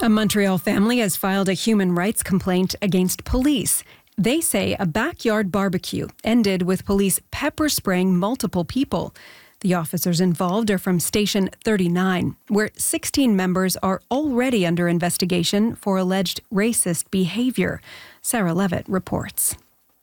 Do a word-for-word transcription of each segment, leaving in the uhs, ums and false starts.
A Montreal family has filed a human rights complaint against police. They say a backyard barbecue ended with police pepper spraying multiple people. The officers involved are from Station thirty-nine, where sixteen members are already under investigation for alleged racist behavior. Sarah Levitt reports.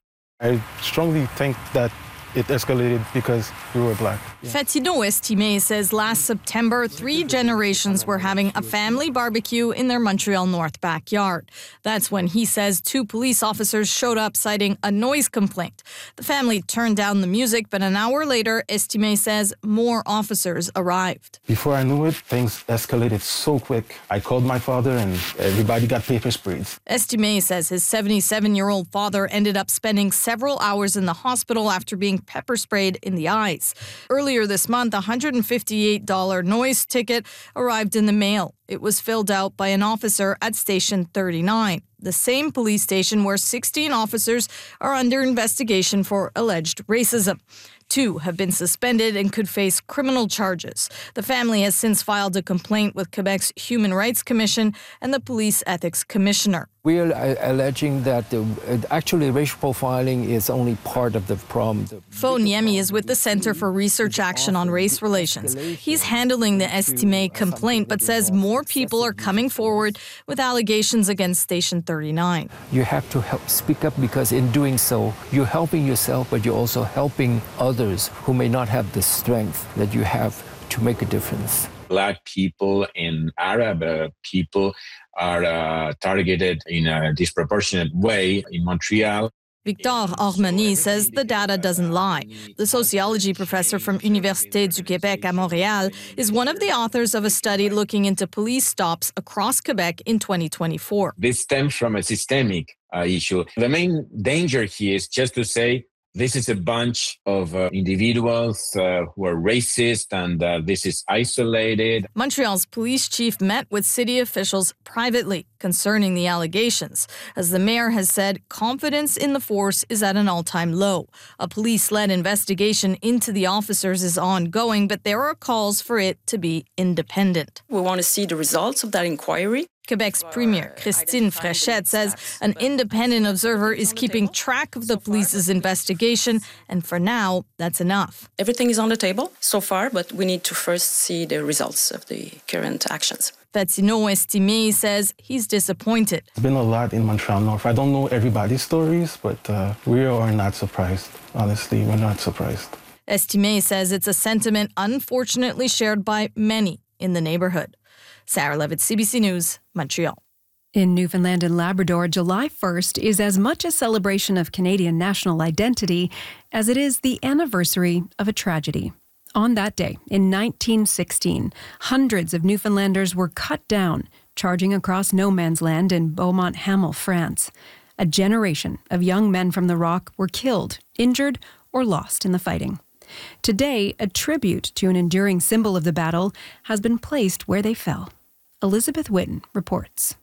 I strongly think that it escalated because we were black. Yeah. Fatino Estimé says last September, three generations were having a family barbecue in their Montreal North backyard. That's when he says two police officers showed up citing a noise complaint. The family turned down the music, but an hour later, Estimé says more officers arrived. Before I knew it, things escalated so quick. I called my father and everybody got paper sprayed. Estimé says his seventy-seven-year-old father ended up spending several hours in the hospital after being pepper sprayed in the eyes. Earlier this month, a one hundred fifty-eight dollars noise ticket arrived in the mail. It was filled out by an officer at Station thirty-nine, the same police station where sixteen officers are under investigation for alleged racism. Two have been suspended and could face criminal charges. The family has since filed a complaint with Quebec's Human Rights Commission and the Police Ethics Commissioner. We are alleging that the, actually racial profiling is only part of the problem. Fo Niemi is with the Center for Research Action on Race Relations. He's handling the Estimé complaint, but says more people are coming forward with allegations against Station thirty-nine. You have to help speak up because in doing so, you're helping yourself, but you're also helping others who may not have the strength that you have to make a difference. Black people and Arab uh, people are uh, targeted in a disproportionate way in Montreal. Victor Armani says the data doesn't lie. The sociology professor from Université du Québec à Montréal is one of the authors of a study looking into police stops across Quebec in twenty twenty-four. This stems from a systemic uh, issue. The main danger here is just to say this is a bunch of uh, individuals uh, who are racist and uh, this is isolated. Montreal's police chief met with city officials privately concerning the allegations. As the mayor has said, confidence in the force is at an all-time low. A police-led investigation into the officers is ongoing, but there are calls for it to be independent. We want to see the results of that inquiry. Quebec's Premier Christine Fréchette says an independent observer is keeping track of the police's investigation, and for now, that's enough. Everything is on the table so far, but we need to first see the results of the current actions. Fatino Estimé says he's disappointed. It's been a lot in Montreal North. I don't know everybody's stories, but uh, we are not surprised. Honestly, we're not surprised. Estimé says it's a sentiment unfortunately shared by many in the neighborhood. Sarah Levitt, C B C News, Montreal. In Newfoundland and Labrador, July first is as much a celebration of Canadian national identity as it is the anniversary of a tragedy. On that day, in nineteen sixteen, hundreds of Newfoundlanders were cut down, charging across no man's land in Beaumont-Hamel, France. A generation of young men from the Rock were killed, injured, or lost in the fighting. Today, a tribute to an enduring symbol of the battle has been placed where they fell. Elizabeth Witten reports.